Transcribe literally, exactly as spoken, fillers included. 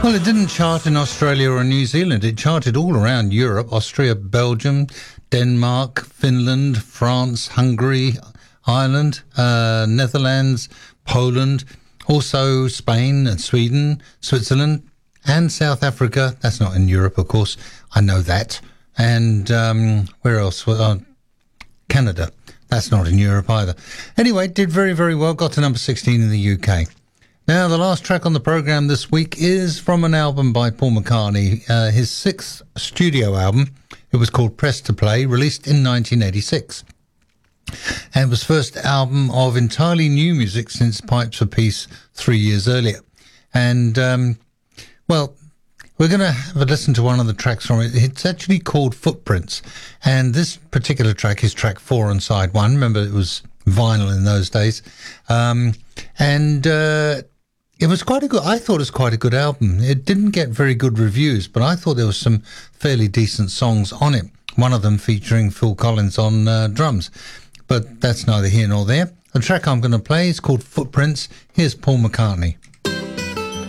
Well, it didn't chart in Australia or New Zealand. It charted all around Europe: Austria, Belgium, Denmark, Finland, France, Hungary, Ireland, uh, Netherlands, Poland, also Spain and Sweden, Switzerland, and South Africa. That's not in Europe, of course. I know that. And um, where else? Well, uh, Canada. That's not in Europe either. Anyway, did very, very well. Got to number sixteen in the U K. Now, the last track on the programme this week is from an album by Paul McCartney, uh, his sixth studio album. It was called Press to Play, released in nineteen eighty-six. And it was first album of entirely new music since Pipes for Peace three years earlier. And, um, well, we're going to have a listen to one of the tracks from it. It's actually called Footprints. And this particular track is track four on side one. Remember, it was vinyl in those days. Um, and uh, it was quite a good, I thought it was quite a good album. It didn't get very good reviews, but I thought there was some fairly decent songs on it. One of them featuring Phil Collins on uh, drums. But that's neither here nor there. The track I'm going to play is called Footprints. Here's Paul McCartney.